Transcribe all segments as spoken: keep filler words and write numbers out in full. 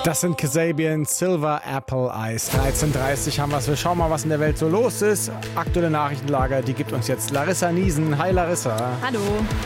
Das sind Kasabian Silver Apple Eyes. dreizehn Uhr dreißig haben wir es. Wir schauen mal, was in der Welt so los ist. Aktuelle Nachrichtenlage, die gibt uns jetzt Larissa Niesen. Hi Larissa. Hallo.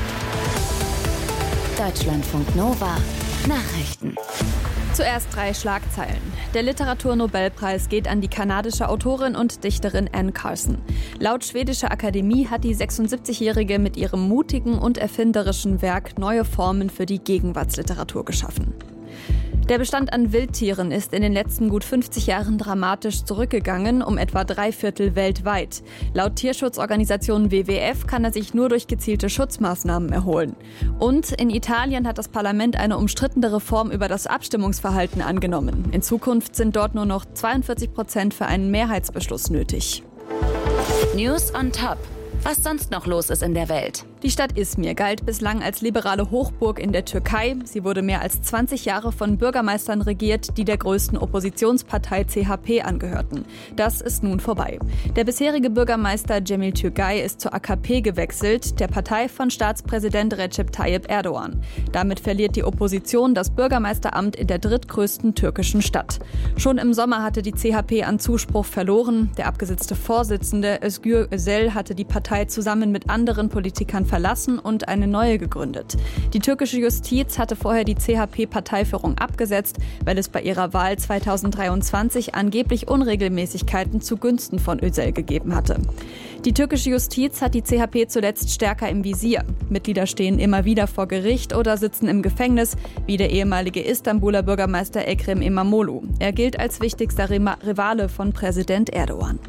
Deutschlandfunk Nova. Nachrichten. Zuerst drei Schlagzeilen. Der Literaturnobelpreis geht an die kanadische Autorin und Dichterin Anne Carson. Laut schwedischer Akademie hat die sechsundsiebzigjährige mit ihrem mutigen und erfinderischen Werk neue Formen für die Gegenwartsliteratur geschaffen. Der Bestand an Wildtieren ist in den letzten gut fünfzig Jahren dramatisch zurückgegangen, um etwa drei Viertel weltweit. Laut Tierschutzorganisation W W F kann er sich nur durch gezielte Schutzmaßnahmen erholen. Und in Italien hat das Parlament eine umstrittene Reform über das Abstimmungsverhalten angenommen. In Zukunft sind dort nur noch zweiundvierzig Prozent für einen Mehrheitsbeschluss nötig. News on Top. Was sonst noch los ist in der Welt. Die Stadt Izmir galt bislang als liberale Hochburg in der Türkei. Sie wurde mehr als zwanzig Jahre von Bürgermeistern regiert, die der größten Oppositionspartei C H P angehörten. Das ist nun vorbei. Der bisherige Bürgermeister Cemil Türgay ist zur A K P gewechselt, der Partei von Staatspräsident Recep Tayyip Erdogan. Damit verliert die Opposition das Bürgermeisteramt in der drittgrößten türkischen Stadt. Schon im Sommer hatte die C H P an Zuspruch verloren. Der abgesetzte Vorsitzende Özgür Özel hatte die Partei zusammen mit anderen Politikern verlassen und eine neue gegründet. Die türkische Justiz hatte vorher die C H P-Parteiführung abgesetzt, weil es bei ihrer Wahl zweitausenddreiundzwanzig angeblich Unregelmäßigkeiten zugunsten von Özel gegeben hatte. Die türkische Justiz hat die C H P zuletzt stärker im Visier. Mitglieder stehen immer wieder vor Gericht oder sitzen im Gefängnis, wie der ehemalige Istanbuler Bürgermeister Ekrem İmamoğlu. Er gilt als wichtigster Rivale von Präsident Erdogan.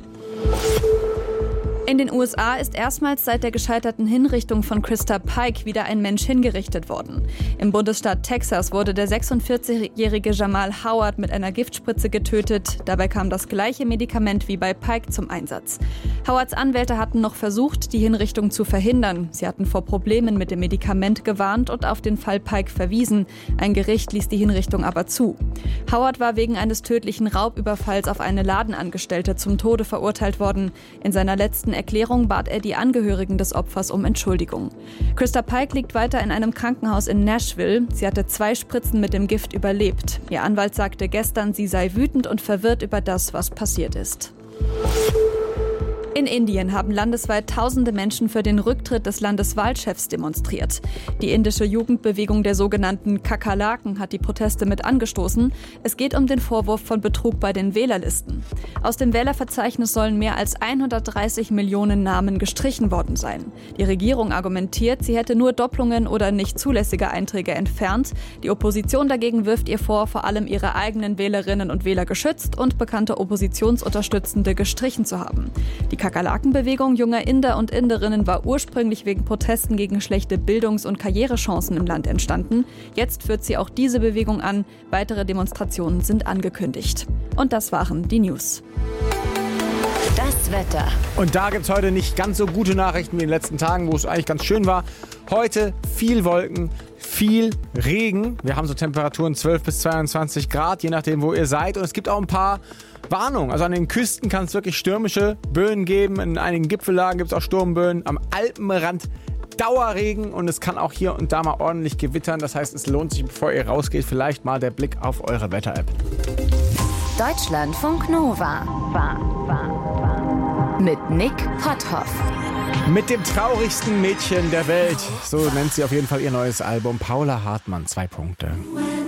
In den U S A ist erstmals seit der gescheiterten Hinrichtung von Krista Pike wieder ein Mensch hingerichtet worden. Im Bundesstaat Texas wurde der sechsundvierzigjährige Jamal Howard mit einer Giftspritze getötet. Dabei kam das gleiche Medikament wie bei Pike zum Einsatz. Howards Anwälte hatten noch versucht, die Hinrichtung zu verhindern. Sie hatten vor Problemen mit dem Medikament gewarnt und auf den Fall Pike verwiesen. Ein Gericht ließ die Hinrichtung aber zu. Howard war wegen eines tödlichen Raubüberfalls auf eine Ladenangestellte zum Tode verurteilt worden. In seiner letzten Erklärung bat er die Angehörigen des Opfers um Entschuldigung. Krista Pike liegt weiter in einem Krankenhaus in Nashville. Sie hatte zwei Spritzen mit dem Gift überlebt. Ihr Anwalt sagte gestern, sie sei wütend und verwirrt über das, was passiert ist. In Indien haben landesweit tausende Menschen für den Rücktritt des Landeswahlchefs demonstriert. Die indische Jugendbewegung der sogenannten Kakerlaken hat die Proteste mit angestoßen. Es geht um den Vorwurf von Betrug bei den Wählerlisten. Aus dem Wählerverzeichnis sollen mehr als hundertdreißig Millionen Namen gestrichen worden sein. Die Regierung argumentiert, sie hätte nur Doppelungen oder nicht zulässige Einträge entfernt. Die Opposition dagegen wirft ihr vor, vor allem ihre eigenen Wählerinnen und Wähler geschützt und bekannte Oppositionsunterstützende gestrichen zu haben. Die Kakerlakenbewegung junger Inder und Inderinnen war ursprünglich wegen Protesten gegen schlechte Bildungs- und Karrierechancen im Land entstanden. Jetzt führt sie auch diese Bewegung an. Weitere Demonstrationen sind angekündigt. Und das waren die News. Das Wetter. Und da gibt es heute nicht ganz so gute Nachrichten wie in den letzten Tagen, wo es eigentlich ganz schön war. Heute viel Wolken, viel Regen. Wir haben so Temperaturen zwölf bis zweiundzwanzig Grad, je nachdem, wo ihr seid. Und es gibt auch ein paar Warnungen. Also an den Küsten kann es wirklich stürmische Böen geben. In einigen Gipfellagen gibt es auch Sturmböen. Am Alpenrand Dauerregen und es kann auch hier und da mal ordentlich gewittern. Das heißt, es lohnt sich, bevor ihr rausgeht, vielleicht mal der Blick auf eure Wetter-App. Deutschlandfunk Nova. War, war, war. Mit Nick Potthoff. Mit dem traurigsten Mädchen der Welt. So nennt sie auf jeden Fall ihr neues Album. Paula Hartmann, zwei Punkte.